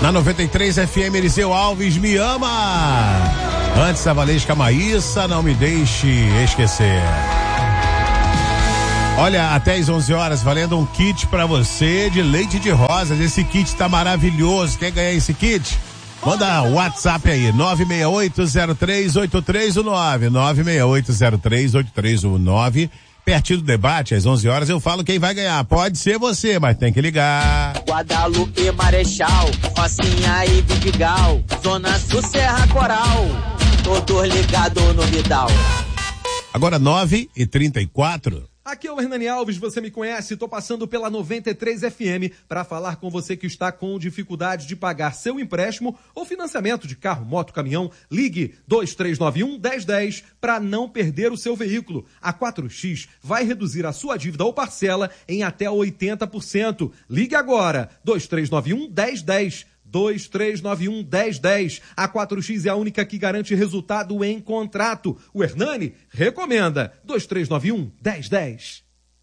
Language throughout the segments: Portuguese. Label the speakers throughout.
Speaker 1: Na 93 FM, Eliseu Alves, Me Ama. Antes a Valesca Maíssa, Não Me Deixe Esquecer. Olha, até às 11 horas, valendo um kit pra você de leite de rosas. Esse kit tá maravilhoso. Quer ganhar esse kit? Manda o WhatsApp aí, 968038319, 968038319. Pertinho do debate, às 11 horas, eu falo quem vai ganhar. Pode ser você, mas tem que ligar.
Speaker 2: Guadalupe, Marechal, Rocinha e Vidigal, Zona Sul, Serra Coral, todos ligados no Vidal.
Speaker 1: Agora 9h34.
Speaker 3: Aqui é o Hernani Alves, você me conhece, tô passando pela 93 FM para falar com você que está com dificuldade de pagar seu empréstimo ou financiamento de carro, moto, caminhão. Ligue 2391-1010 para não perder o seu veículo. A 4X vai reduzir a sua dívida ou parcela em até 80%. Ligue agora, 2391-1010. 2391-1010. A 4X é a única que garante resultado em contrato. O Hernani recomenda. 2391-1010.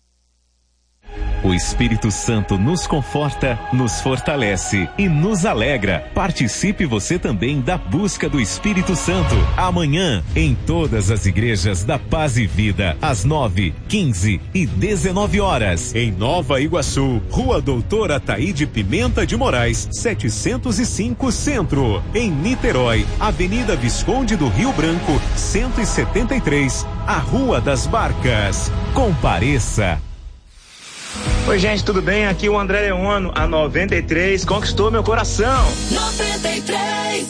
Speaker 4: O Espírito Santo nos conforta, nos fortalece e nos alegra. Participe você também da busca do Espírito Santo. Amanhã, em todas as igrejas da Paz e Vida, às 9, 15 e 19 horas. Em Nova Iguaçu, Rua Doutora Ataíde Pimenta de Moraes, 705 Centro. Em Niterói, Avenida Visconde do Rio Branco, 173, a Rua das Barcas. Compareça.
Speaker 5: Oi, gente, tudo bem? Aqui o André Leono, a 93 conquistou meu coração.
Speaker 6: 93.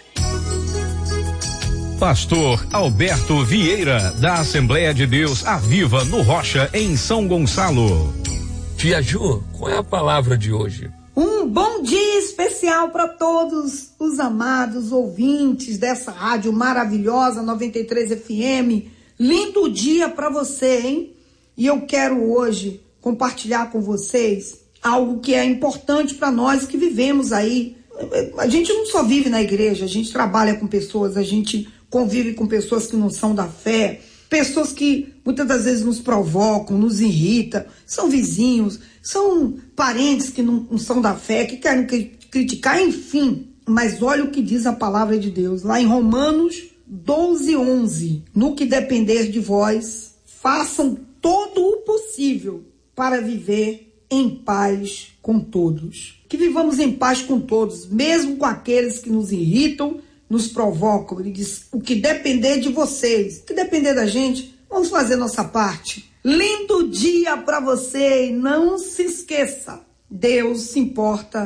Speaker 7: Pastor Alberto Vieira, da Assembleia de Deus Aviva no Rocha, em São Gonçalo.
Speaker 8: Tia Ju, qual é a palavra de hoje?
Speaker 9: Um bom dia especial para todos os amados ouvintes dessa rádio maravilhosa 93 FM. Lindo dia para você, hein? E eu quero hoje compartilhar com vocês algo que é importante para nós que vivemos aí. A gente não só vive na igreja, a gente trabalha com pessoas, a gente convive com pessoas que não são da fé, pessoas que muitas das vezes nos provocam, nos irritam, são vizinhos, são parentes que não são da fé, que querem criticar, enfim. Mas olha o que diz a palavra de Deus, lá em Romanos 12:11. No que depender de vós, façam todo o possível para viver em paz com todos. Que vivamos em paz com todos, mesmo com aqueles que nos irritam, nos provocam. Ele diz, o que depender de vocês, o que depender da gente, vamos fazer nossa parte. Lindo dia para você e não se esqueça, Deus se importa